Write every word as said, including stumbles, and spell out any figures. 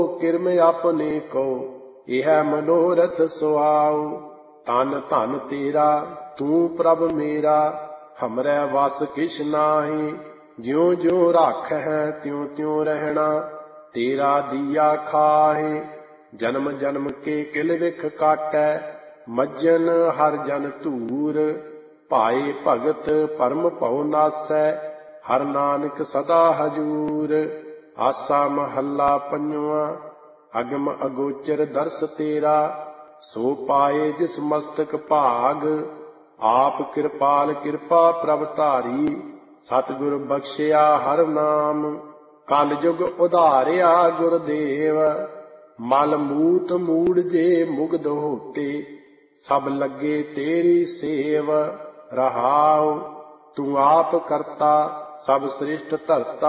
किरम अपने को यह मनोरथ सुआओ। तन धन तेरा तू प्रभ मेरा हमरे वस किछ नाही। ज्यों ज्यों राख है त्यों त्यों रहना तेरा दिया खाहे। जन्म जन्म के किल विख काटै मज्जन हर जन धूर। भाए भगत परम भव नासै हर नानक सदा हजूर। आसा महला पंजवा। अगम अगोचर दर्श तेरा सो पाए जिस मस्तक भाग। आप कृपाल कृपा प्रभ धारी सतगुर बख्शिया हर नाम। कल जुग उधारिया गुरदेव मल मूत मूड़ जे मुग्ध होते। सब लगे तेरी सेव रहाओ। तू आप करता सब सृष्ट धरता